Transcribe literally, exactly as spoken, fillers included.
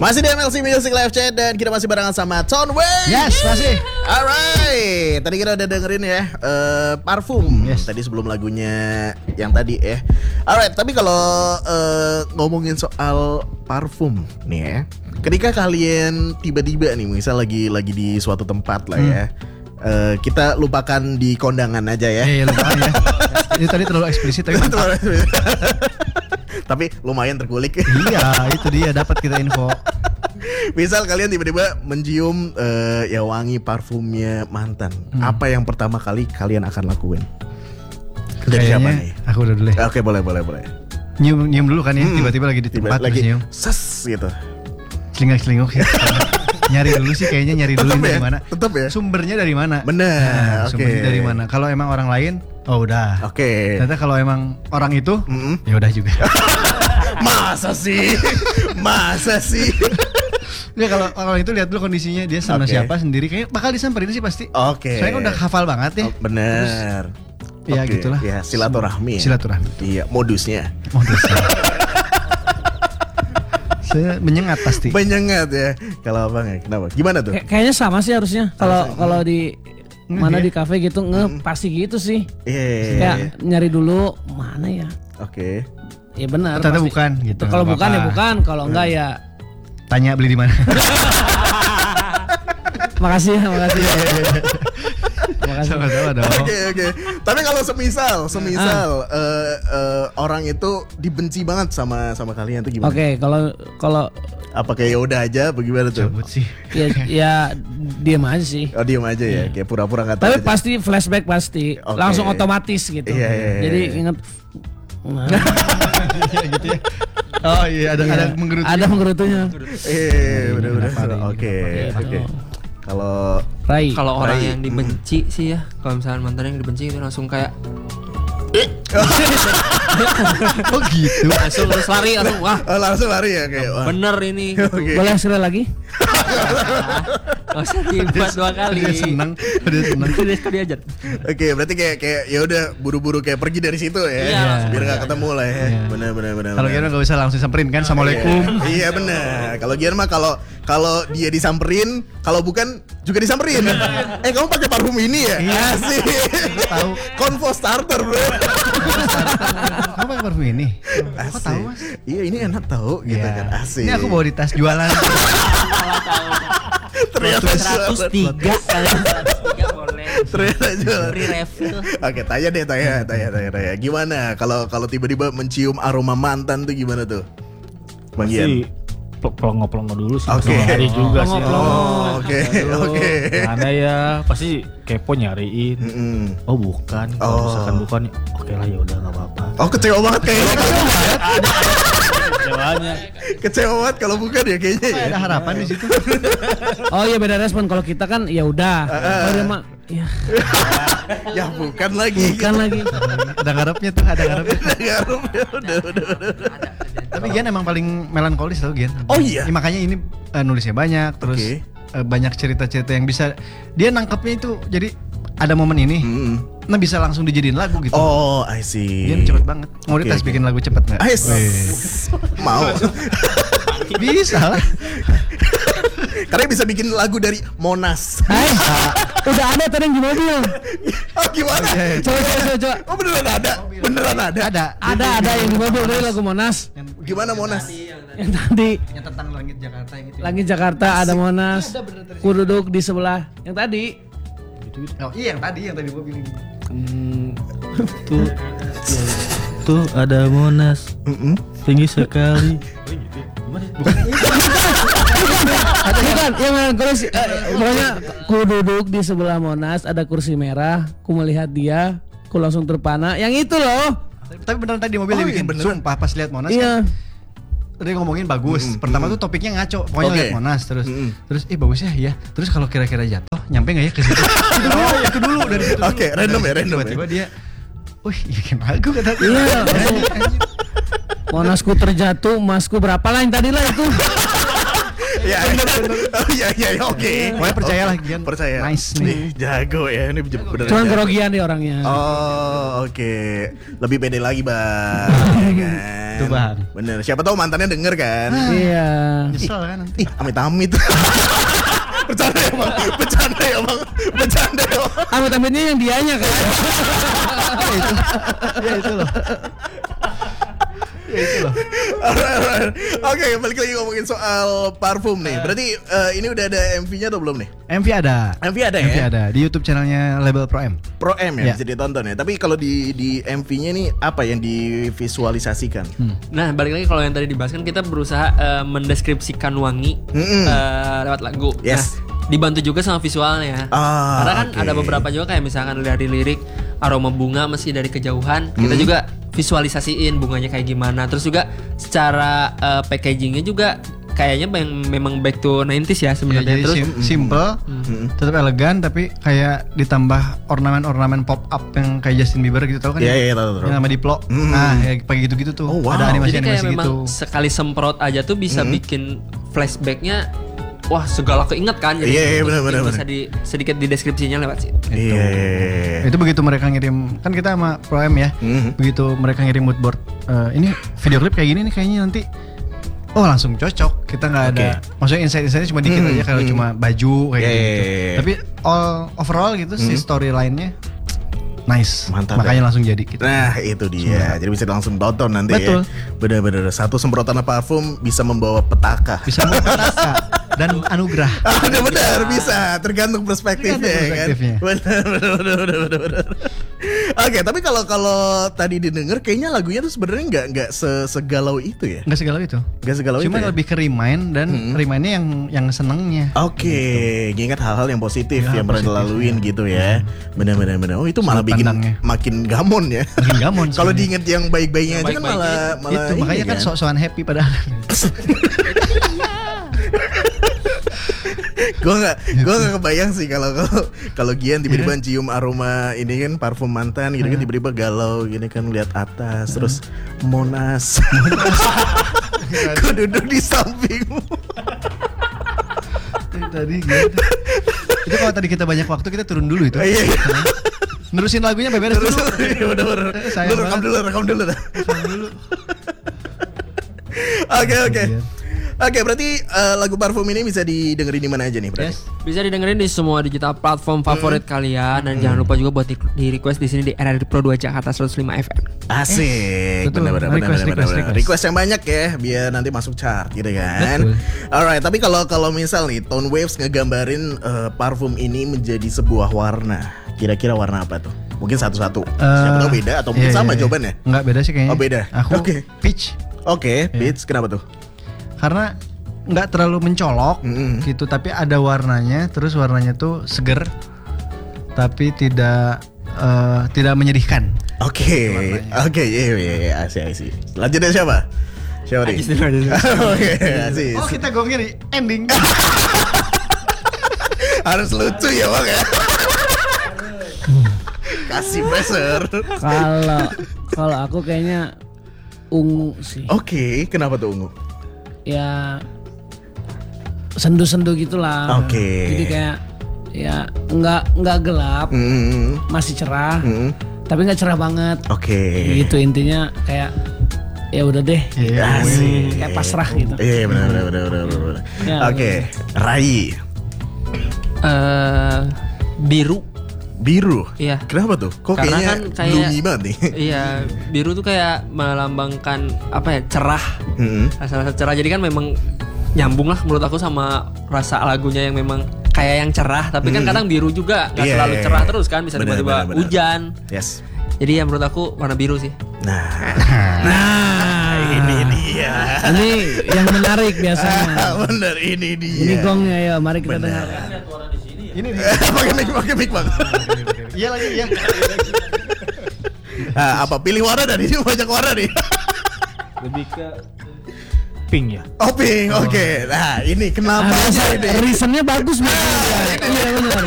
Masih di M L C Music Live Chat dan kita masih barengan sama Tonway. Yes, masih. Alright, tadi kita udah dengerin ya uh, parfum. Yes. Tadi sebelum lagunya yang tadi ya. Alright, tapi kalau uh, ngomongin soal parfum nih ya, ketika kalian tiba-tiba nih, misal lagi lagi di suatu tempat lah ya. Hmm. Uh, kita lupakan di kondangan aja ya. Iya, lupakan ya. Itu tadi terlalu eksplisit tapi mantap. Tapi lumayan terkulik. Iya, itu dia dapat kita info. Misal kalian tiba-tiba mencium uh, ya wangi parfumnya mantan, hmm. apa yang pertama kali kalian akan lakuin? Dari siapa nih? Aku udah dulu ya. Oke, boleh boleh boleh. Nyium nyium dulu kan ya, hmm. tiba-tiba lagi di tempat tiba, lagi nyium. Ses gitu. Selingkuh-selingkuh ya. Nyari dulu sih kayaknya nyari dulu ya? dari mana. Tetap ya. Sumbernya dari mana? Benar. Nah, Oke. Sumbernya dari mana? Kalau emang orang lain, oh udah. Oke. Okay. Ternyata kalau emang orang itu, mm-hmm. ya udah juga. Masa sih? Masa sih? Ya kalau kalau itu lihat dulu kondisinya dia sama okay. siapa sendiri, kayaknya bakal disamperin sih pasti. Oke. Okay. Soalnya kan udah hafal banget ya. Oh, bener. Terus, ya okay. gitulah. Ya silaturahmi. Silaturahmi. Iya, modusnya. Modusnya. Saya menyengat pasti. Menyengat ya. Kalau abang ya, kenapa? Gimana tuh? Kay- kayaknya sama sih harusnya. Kalau kalau di mm, mana iya. di kafe gitu nge mm. pasti gitu sih. Iya. Yeah. Kayak nyari dulu mana ya. Oke. Okay. Ya benar. Ternyata bukan gitu. Kalau bukan ya bukan. Kalau enggak ya. Tanya beli di mana. Makasih ya, makasih. Makasih. Sama-sama dong. Oke okay, oke. Okay. Tapi kalau semisal, semisal ah. uh, uh, orang itu dibenci banget sama sama kalian tuh gimana? Oke, okay, kalau kalau apa kayak ya udah aja, bagaimana tuh? Cabut sih. Ya, ya diam aja sih. Oh diam aja ya, kayak pura-pura nggak tahu. Tapi aja. pasti flashback pasti, okay. langsung otomatis gitu. Iya, iya, iya. Jadi inget. Nah. gitu ya. Oh iya ada iya. ada menggerutunya. Ada menggerutunya. Eh benar-benar. Oke oke. Kalau Rai, kalau orang Rai. yang dibenci hmm. sih ya, kalau misalnya mantan yang dibenci itu langsung kayak oh gitu. Langsung terus lari langsung wah. Oh, langsung lari ya kayak. Wah. Bener ini. Okay. Boleh sekali lagi? Gak usah dibuat dua kali. Dia seneng, dia seneng. Dia suka diajar. Oke, berarti kayak kayak ya udah buru-buru kayak pergi dari situ ya. Iya. Biar enggak ketemu lah ya. Iya. Benar benar benar. Kalau Gian enggak usah langsung samperin kan, assalamualaikum. Iya, iya benar. Kalau Gian mah kalau kalau dia disamperin, kalau bukan juga disamperin. eh kamu pakai parfum ini ya? Iya. Asik. Tahu. Convo starter, bro. Kamu pakai parfum ini? Asik. Kok tahu, Mas? Iya, ini enak tahu gitu ya. kan. Asik. Ini aku bawa di tas jualan. Ternyata seratus tiga kali seratus tiga boleh. Ternyata jualan. Free refill. Oke, tanya deh, tanya, tanya, tanya, tanya. Gimana kalau kalau tiba-tiba mencium aroma mantan tuh gimana tuh? Bang Gian. Pelongo-pelongo dulu sih. Oke. Okay. Hari juga sih. Oh, oke, oke. Ada ya, pasti kepo nyariin. Mm-mm. Oh bukan, kalau Oh. misalkan bukan, oke lah ya udah nggak apa-apa. Oh kecewa banget kayaknya. Kecewanya. Kecewa banget kalau bukan ya kayaknya ya. Ada harapan di situ. Oh iya beda respon. Kalau kita kan ya udah. Kalau dia mah ya. Ya bukan lagi. Bukan lagi. Ada ngarepnya tuh, ada ngarepnya. Garum ya udah udah udah. Tapi Gian emang paling melankolis tau Gian. Oh iya? Ya, makanya ini uh, nulisnya banyak, terus Okay. uh, banyak cerita-cerita yang bisa dia nangkepnya itu. Jadi ada momen ini, Mm-mm. nah bisa langsung dijadiin lagu gitu. Oh, I see. Gian cepet banget. Mau Okay, dites okay. bikin lagu cepet nggak? Ais. Mau. Bisa lah. Karena bisa bikin lagu dari Monas. Hai, udah ada tadi yang di mobil. Oh gimana? Coba coba coba. coba. Oh beneran ada? Beneran ada? Ada. Ada ada yang di mobil dari lagu Monas. Gimana Monas? Yang tadi Yang tentang langit Jakarta yang gitu. langit Jakarta ada Monas. Ku duduk di sebelah. Yang tadi. Oh, iya yang tadi yang tadi gua bilang. Hmm, tuh, tuh ada Monas, Mm-mm. tinggi sekali. Bukan, yang kursi, eh, pokoknya ku duduk di sebelah Monas ada kursi merah, ku melihat dia, ku langsung terpana. Yang itu loh. Tapi beneran tadi mobil Oh, dia iya, bikin. beneran. Sumpah pas lihat Monas Iya. kan. Dia ngomongin bagus. Mm-mm. Pertama tuh topiknya ngaco. Pokoknya Oke. lihat Monas terus. Mm-mm. Terus eh bagus ya, ya. Terus kalau kira-kira jatuh, nyampe enggak ya ke situ? Itu dulu, itu dulu dari situ. Oke, dulu. random ya, random Tiba-tiba ya. dia, wih, bikin lagu kata. Iya, Monasku terjatuh, emasku berapa lah yang tadi lah itu. Ya, oh iya iya iya, oke. Pokoknya percayalah Gian. Percaya. Nice nih. Jago ya, ini bener. Cuman jago. grogian dia orangnya. Oh oke, lebih pede lagi bang, ya kan? Tuh, Bang. Bener, siapa tahu mantannya denger kan? Iya. Nyesel kan nanti. Ih, amit-amit. Bercanda ya bang, bercanda ya bang, bercanda ya bang. Amit-amitnya yang dianya kan. Ya itu loh. Ya itu loh. Alright, alright. Oke, balik lagi ngomongin soal parfum nih. Berarti eh, ini udah ada M V-nya atau belum nih? M V ada. M V ada M V ya? ada di YouTube channelnya Label Pro M. Pro M ya, Ya. bisa ditonton ya. Tapi kalau di di M V-nya nih apa yang divisualisasikan? Nah, balik lagi kalau yang tadi dibahas kan kita berusaha eh, mendeskripsikan wangi Mm-mm. eh, lewat lagu. Yes. Nah, dibantu juga sama visualnya. Ah, Karena kan oke. ada beberapa juga kayak misalkan dari lirik aroma bunga meski dari kejauhan, kita juga visualisasiin bunganya kayak gimana. Terus juga secara eh, packagingnya juga kayaknya mem- memang back to nineties ya Ya, sebenarnya. jadi Terus sim- simple, tetap elegan, tapi kayak ditambah ornamen-ornamen pop up yang kayak Justin Bieber gitu, tau kan? Iya, ya? iya, tahu, tahu. Yang nama Diplo. Mm. Nah, ya kayak gitu-gitu tuh. Oh, wow. Ada jadi animasi-animasi kayak memang gitu. sekali semprot aja tuh bisa bikin flashbacknya, wah segala keinget kan. Jadi Iya, iya, mungkin benar, benar, bisa di, sedikit di deskripsinya lewat situ. Iya. Itu begitu mereka ngirim, kan kita sama Pro M ya. Mhm. Begitu mereka ngirim mood board, eh, ini video klip kayak gini nih kayaknya nanti. Oh langsung cocok, kita nggak ada, maksudnya insight-insightnya cuma dikit Hmm, aja kalau hmm. cuma baju kayak Yeah, gitu. yeah, yeah, yeah. Tapi all overall gitu si storyline-nya nice, Mantap, makanya ya. langsung jadi gitu. Nah itu dia, jadi bisa langsung tonton nanti Betul. ya. Bener-bener satu semprotan parfum bisa membawa petaka. Bisa petaka dan anugerah. Ah, benar, bisa tergantung perspektifnya, Tergantung ya perspektifnya. kan. Benar, benar, benar, benar, benar, benar. Oke, tapi kalau kalau tadi didengar kayaknya lagunya tuh sebenarnya nggak nggak se- segalau itu ya. Nggak segalau itu. Nggak segalau Cuma itu. Ya? lebih ke remind dan remind-nya yang yang senengnya. Oke, ingat hal-hal yang positif Ya, yang pernah positif, dilaluin gitu ya. Benar-benar benar. Oh, itu malah Sudut bikin pandangnya. makin gamon ya. Makin gamon Kalau sebenarnya. diinget yang baik-baiknya Yang aja kan baik-baiknya malah malah Itu makanya ini kan sok-sokan happy padahal. Gue nggak gue nggak kebayang sih kalau kalau kalau Gian tiba-tiba cium aroma ini kan parfum mantan gitu kan tiba-tiba galau gini kan lihat atas terus Monas. Gue duduk di sampingmu. Tadi gitu. Itu kalau tadi kita banyak waktu kita turun dulu itu. Iya. Nerusin lagunya beberes Terus dulu. bener-bener. Sayang Lu rekam banget. dulu, rekam dulu dah. dulu. Oke oke. Oke, berarti eh, lagu parfum ini bisa didengerin di mana aja nih, berarti? Yes. Bisa didengerin di semua digital platform favorit kalian dan jangan lupa juga buat di, di request di sini di R R D Pro dua Jakarta seratus lima F M. Asik, Betul. benar-benar Request, benar-benar request, benar. request. Request yang banyak ya, biar nanti masuk chart gitu kan. Betul. Alright, tapi kalau kalau misal nih Tone Waves ngegambarin eh, parfum ini menjadi sebuah warna, kira-kira warna apa tuh? Mungkin satu-satu. Siapa tahu beda atau mungkin Iya, sama iya, iya. jawabannya? Enggak beda sih kayaknya. Oh, beda. Aku Oke. peach Oke, Beats, kenapa tuh? karena nggak terlalu mencolok Mm-mm. gitu, tapi ada warnanya, terus warnanya tuh seger, tapi tidak eh, tidak menyedihkan. Oke, oke, iya, iya, iya, asik, asik. Lanjutnya siapa? Siapa nih? Ajis dulu, Ajis dulu. Oke, asik. Oh kita gongnya di ending. Harus lucu ya bang ya. Kasih pressure. Kalau kalau aku kayaknya ungu sih. Oke, kenapa tuh ungu? Ya sendu-sendu gitulah. Oke. Jadi kayak ya nggak nggak gelap, Hmm, masih cerah, hmm. tapi nggak cerah banget. Oke. Gitu intinya kayak ya udah deh. Iya. Asik. Kayak pasrah gitu. Iya benar benar benar benar. benar. Ya, Oke, Rai Eh, biru. biru. Iya. Kenapa tuh? Kok Karena kayaknya kan kayak- gloomy banget nih? Iya, biru tuh kayak melambangkan apa ya, cerah. Hmm. Rasa-rasa cerah. Jadi kan memang nyambung lah menurut aku sama rasa lagunya yang memang kayak yang cerah. Tapi kan Hmm. kadang biru juga nggak Iya, selalu iya, cerah iya. terus kan, bisa Benar, tiba-tiba benar, benar. hujan. Yes. Jadi ya menurut aku warna biru sih. Nah, nah ini dia. Ini yang menarik biasanya. Bener ini dia. Ini gongnya ya, mari kita Benar. dengar. Ini Pakai mic, pakai mic bang. iya lagi iya. Ah, apa pilih warna dari ini banyak warna nih. Lebih ke pink ya. Oh pink, oke. Nah ini kenapa Ah, ini? reasonnya bagus banget. Iya benar.